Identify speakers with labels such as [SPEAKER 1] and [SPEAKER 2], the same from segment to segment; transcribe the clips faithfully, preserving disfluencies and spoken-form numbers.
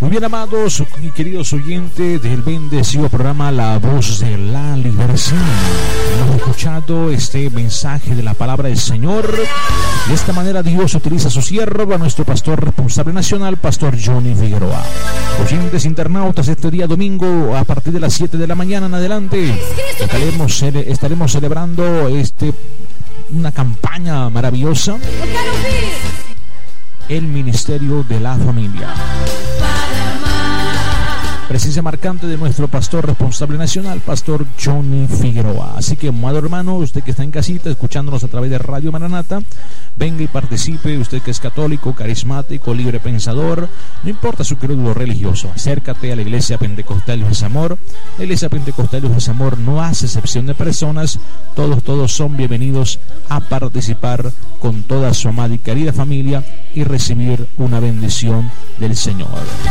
[SPEAKER 1] Muy bien, amados y queridos oyentes del bendecido programa La Voz de la Liberación. Hemos escuchado este mensaje de la palabra del Señor. De esta manera Dios utiliza a su siervo, a nuestro pastor responsable nacional, Pastor Johnny Figueroa. Oyentes internautas, este día domingo a partir de las siete de la mañana en adelante estaremos, estaremos celebrando este, una campaña maravillosa, el Ministerio de la Familia. Presencia marcante de nuestro pastor responsable nacional, Pastor Johnny Figueroa. Así que, amado hermano, usted que está en casita escuchándonos a través de Radio Maranata, venga y participe. Usted que es católico, carismático, libre pensador, no importa su credo religioso, acércate a la Iglesia Pentecostal Dios es Amor. La Iglesia Pentecostal Dios es Amor no hace excepción de personas. Todos, todos son bienvenidos a participar con toda su amada y querida familia y recibir una bendición del Señor.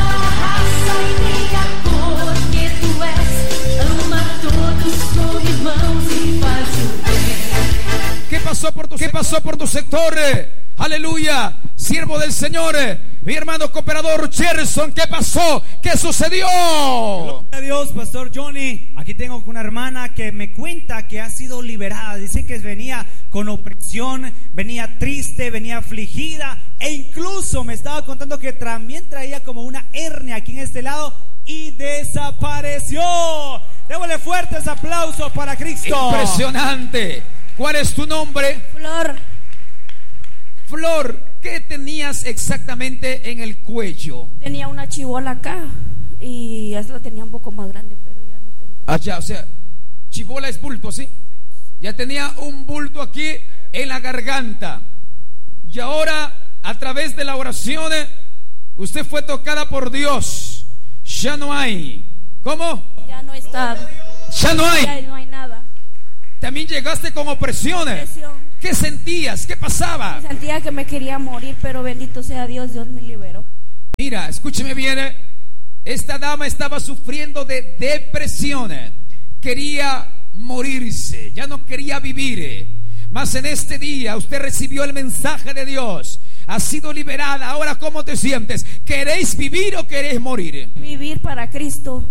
[SPEAKER 2] ¿Qué pasó por tu, ¿Qué pasó por tu sector? Aleluya, siervo del Señor, mi hermano cooperador Gerson, ¿qué pasó? ¿Qué sucedió?
[SPEAKER 3] Gloria a Dios, Pastor Johnny. Aquí tengo una hermana que me cuenta que ha sido liberada. Dice que venía con opresión, venía triste, venía afligida, e incluso me estaba contando que también traía como una hernia aquí en este lado y desapareció. Démosle fuertes aplausos para Cristo.
[SPEAKER 2] Impresionante. ¿Cuál es tu nombre?
[SPEAKER 4] Flor.
[SPEAKER 2] Flor, ¿qué tenías exactamente en el cuello?
[SPEAKER 4] Tenía una chibola acá y esta la tenía un poco más grande, pero ya no tengo.
[SPEAKER 2] Ah, ya, o sea, chibola es bulto, ¿sí? Ya tenía un bulto aquí en la garganta. Y ahora, a través de la oración, usted fue tocada por Dios. Ya no hay. ¿Cómo?
[SPEAKER 4] Ya no está.
[SPEAKER 2] Ya no hay.
[SPEAKER 4] Ya no hay nada.
[SPEAKER 2] También llegaste con opresiones.
[SPEAKER 4] Opresión.
[SPEAKER 2] ¿Qué sentías? ¿Qué pasaba?
[SPEAKER 4] Sentía que me quería morir, pero bendito sea Dios, Dios me liberó.
[SPEAKER 2] Mira, escúcheme bien. Esta dama estaba sufriendo de depresión. Quería morirse, ya no quería vivir. Mas en este día usted recibió el mensaje de Dios. Ha sido liberada. Ahora, ¿cómo te sientes? ¿Queréis vivir o queréis morir?
[SPEAKER 4] Vivir para Cristo.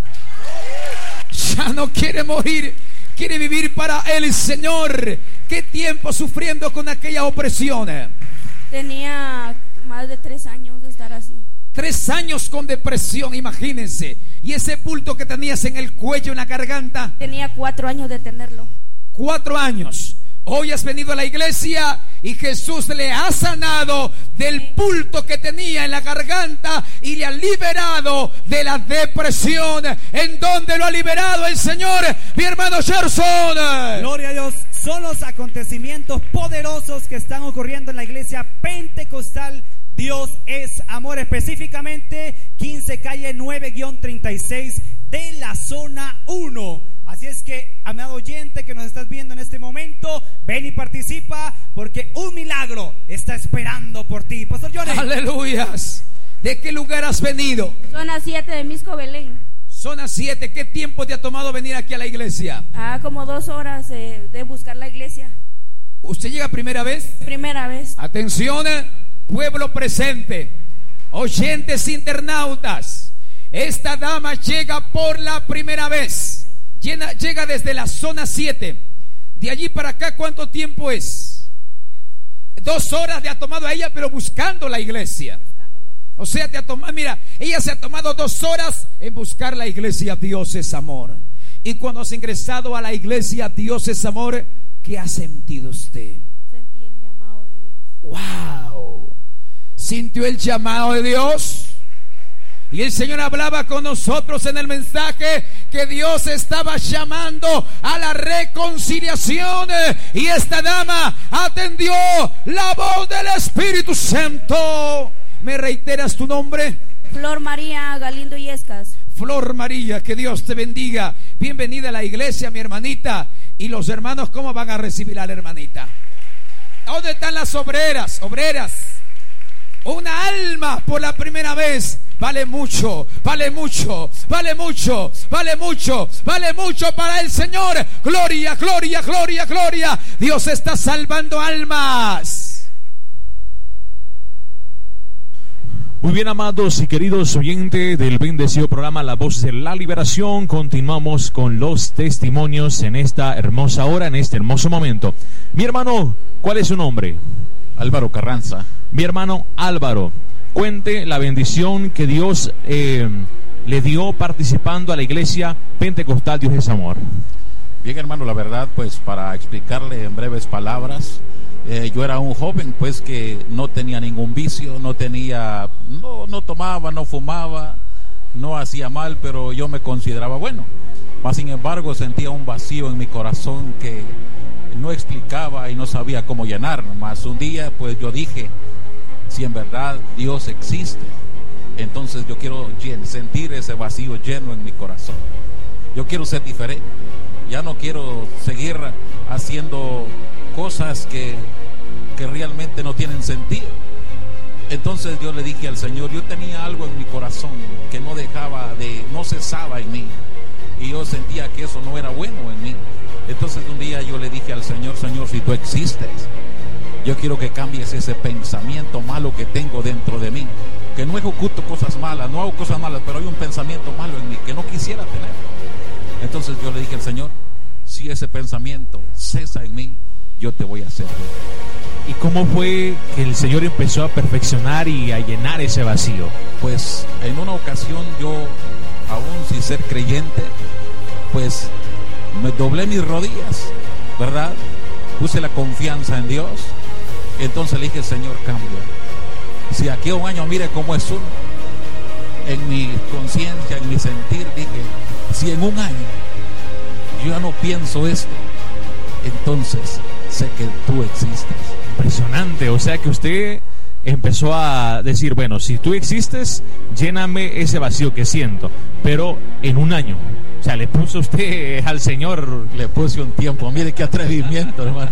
[SPEAKER 2] Ya no quiere morir, quiere vivir para el Señor. ¿Qué tiempo sufriendo con aquella opresión?
[SPEAKER 4] Tenía más de tres años de estar así.
[SPEAKER 2] Tres años con depresión, imagínense. Y ese bulto que tenías en el cuello, en la garganta.
[SPEAKER 4] Tenía cuatro años de tenerlo.
[SPEAKER 2] Cuatro años. Hoy has venido a la iglesia y Jesús le ha sanado del bulto que tenía en la garganta y le ha liberado de la depresión. ¿En dónde lo ha liberado el Señor, mi hermano Gerson?
[SPEAKER 3] Gloria a Dios. Son los acontecimientos poderosos que están ocurriendo en la iglesia pentecostal Dios es Amor, específicamente quince calle nueve treinta y seis de la zona uno. Así es que, amado oyente que nos estás viendo en este momento, ven y participa, porque un milagro está esperando por ti. Pastor Johnny.
[SPEAKER 2] Aleluyas. ¿De qué lugar has venido?
[SPEAKER 4] Zona siete de Misco, Belén.
[SPEAKER 2] Zona siete. ¿Qué tiempo te ha tomado venir aquí a la iglesia?
[SPEAKER 4] Ah, como dos horas eh, de buscar la iglesia.
[SPEAKER 2] ¿Usted llega primera vez?
[SPEAKER 4] Primera vez.
[SPEAKER 2] Atención, pueblo presente, oyentes internautas. Esta dama llega por la primera vez. Llega, llega desde la zona siete. De allí para acá, ¿cuánto tiempo es? Dos horas le ha tomado a ella, pero buscando la iglesia. O sea, te ha tomado, mira, ella se ha tomado dos horas en buscar la iglesia. Dios es amor. Y cuando has ingresado a la iglesia Dios es Amor, ¿qué ha sentido usted?
[SPEAKER 4] Sentí el llamado de Dios.
[SPEAKER 2] ¡Wow! ¿Sintió el llamado de Dios? Y el Señor hablaba con nosotros en el mensaje que Dios estaba llamando a la reconciliación. Y esta dama atendió la voz del Espíritu Santo. ¿Me reiteras tu nombre?
[SPEAKER 4] Flor María Galindo Yescas.
[SPEAKER 2] Flor María, que Dios te bendiga. Bienvenida a la iglesia, mi hermanita. Y los hermanos, ¿cómo van a recibir a la hermanita? ¿Dónde están las obreras? Obreras. Una alma por la primera vez vale mucho, vale mucho, vale mucho, vale mucho, vale mucho para el Señor. Gloria, gloria, gloria, gloria. Dios está salvando almas.
[SPEAKER 1] Muy bien, amados y queridos oyentes del bendecido programa La Voz de la Liberación, continuamos con los testimonios en esta hermosa hora, en este hermoso momento. Mi hermano, ¿cuál es su nombre?
[SPEAKER 5] Álvaro Carranza.
[SPEAKER 1] Mi hermano Álvaro, cuente la bendición que Dios eh, le dio participando a la iglesia pentecostal Dios es Amor.
[SPEAKER 5] Bien, hermano, la verdad, pues para explicarle en breves palabras, Eh, yo era un joven pues que no tenía ningún vicio, no tenía, no, no tomaba, no fumaba, no hacía mal, pero yo me consideraba bueno. Mas sin embargo sentía un vacío en mi corazón que no explicaba y no sabía cómo llenar. Mas un día pues yo dije, si en verdad Dios existe, entonces yo quiero sentir ese vacío lleno en mi corazón. Yo quiero ser diferente, ya no quiero seguir haciendo cosas que, que realmente no tienen sentido. Entonces yo le dije al Señor, yo tenía algo en mi corazón que no dejaba de, no cesaba en mí, y yo sentía que eso no era bueno en mí. Entonces un día yo le dije al Señor, Señor, si tú existes, yo quiero que cambies ese pensamiento malo que tengo dentro de mí, que no ejecuto cosas malas, no hago cosas malas, pero hay un pensamiento malo en mí que no quisiera tener. Entonces yo le dije al Señor, si ese pensamiento cesa en mí, yo te voy a hacer bien.
[SPEAKER 1] ¿Y cómo fue que el Señor empezó a perfeccionar y a llenar ese vacío?
[SPEAKER 5] Pues en una ocasión yo, aún sin ser creyente, pues me doblé mis rodillas, ¿verdad? Puse la confianza en Dios. Entonces le dije, Señor, cambia. Si aquí a un año mire cómo es uno, en mi conciencia, en mi sentir, dije, si en un año yo ya no pienso esto, entonces sé que tú existes.
[SPEAKER 1] Impresionante, o sea que usted empezó a decir, bueno, si tú existes, lléname ese vacío que siento, pero en un año. O sea, le puso usted al Señor.
[SPEAKER 5] Le puse un tiempo, mire qué atrevimiento, hermano.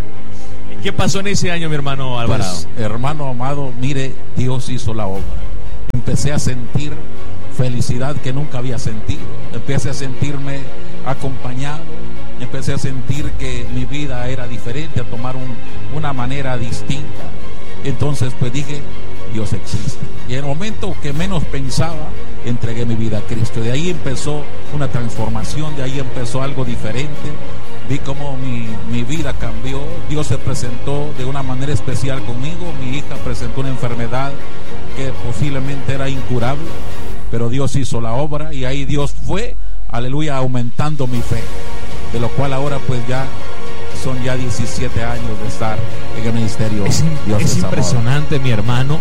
[SPEAKER 1] ¿Qué pasó en ese año, mi hermano Alvarado?
[SPEAKER 5] Pues, hermano amado, mire, Dios hizo la obra. Empecé a sentir felicidad que nunca había sentido. Empecé a sentirme acompañado. Empecé a sentir que mi vida era diferente, a tomar un, una manera distinta. Entonces pues dije, Dios existe. Y en el momento que menos pensaba, entregué mi vida a Cristo. De ahí empezó una transformación, de ahí empezó algo diferente. Vi cómo mi, mi vida cambió. Dios se presentó de una manera especial conmigo. Mi hija presentó una enfermedad que posiblemente era incurable, pero Dios hizo la obra y ahí Dios fue, aleluya, aumentando mi fe. De lo cual ahora pues ya son ya diecisiete años de estar en el ministerio.
[SPEAKER 1] Es,
[SPEAKER 5] Dios
[SPEAKER 1] es
[SPEAKER 5] es
[SPEAKER 1] impresionante, amor. Mi hermano,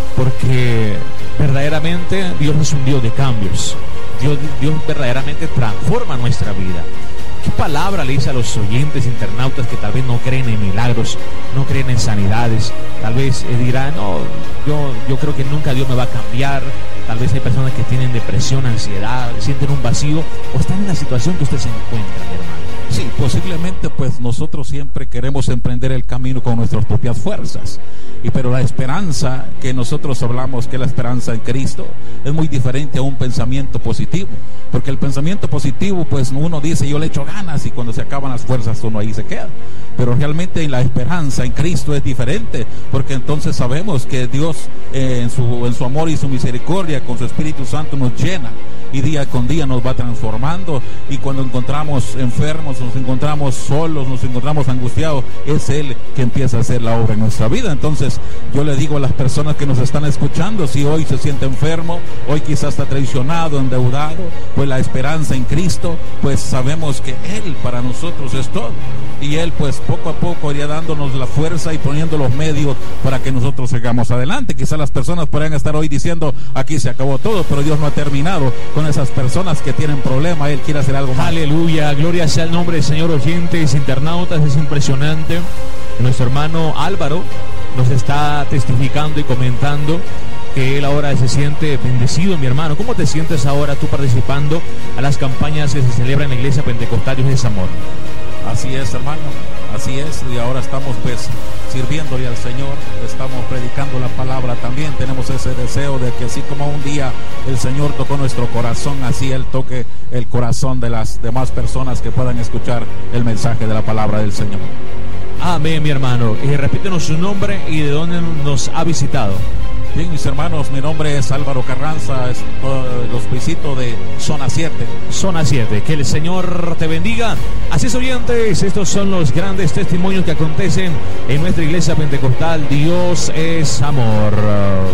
[SPEAKER 1] porque verdaderamente Dios es un Dios de cambios. Dios, Dios verdaderamente transforma nuestra vida. ¿Qué palabra le dice a los oyentes internautas que tal vez no creen en milagros, no creen en sanidades? Tal vez eh, dirán, no, yo, yo creo que nunca Dios me va a cambiar. Tal vez hay personas que tienen depresión, ansiedad, sienten un vacío o están en la situación que usted se encuentra, mi hermano.
[SPEAKER 5] Sí, posiblemente pues nosotros siempre queremos emprender el camino con nuestras propias fuerzas, y pero la esperanza que nosotros hablamos, que es la esperanza en Cristo, es muy diferente a un pensamiento positivo, porque el pensamiento positivo pues uno dice yo le echo ganas y cuando se acaban las fuerzas uno ahí se queda, pero realmente la esperanza en Cristo es diferente, porque entonces sabemos que Dios eh, en, su, en su amor y su misericordia con su Espíritu Santo nos llena y día con día nos va transformando, y cuando encontramos enfermos, nos encontramos solos, nos encontramos angustiados, es Él que empieza a hacer la obra en nuestra vida. Entonces yo le digo a las personas que nos están escuchando, si hoy se siente enfermo, hoy quizás está traicionado, endeudado, pues la esperanza en Cristo, pues sabemos que Él para nosotros es todo, y Él pues poco a poco iría dándonos la fuerza y poniendo los medios para que nosotros sigamos adelante. Quizás las personas podrían estar hoy diciendo aquí se acabó todo, pero Dios no ha terminado con esas personas que tienen problemas. Él quiere hacer algo más.
[SPEAKER 1] Aleluya, gloria sea el nombre del Señor. Oyentes, internautas, es impresionante. Nuestro hermano Álvaro nos está testificando y comentando que él ahora se siente bendecido. Mi hermano, ¿cómo te sientes ahora tú participando a las campañas que se celebran en la iglesia pentecostal Dios es Amor?
[SPEAKER 5] Así es, hermano, así es, y ahora estamos pues sirviéndole al Señor, estamos predicando la palabra también. Tenemos ese deseo de que así como un día el Señor tocó nuestro corazón, así Él toque el corazón de las demás personas que puedan escuchar el mensaje de la palabra del Señor.
[SPEAKER 1] Amén, mi hermano. Y repítenos su nombre y de dónde nos ha visitado.
[SPEAKER 5] Bien, mis hermanos, mi nombre es Álvaro Carranza, es, uh, los visito de Zona siete.
[SPEAKER 1] Zona siete, que el Señor te bendiga. Así es, oyentes, estos son los grandes testimonios que acontecen en nuestra iglesia pentecostal. Dios es amor.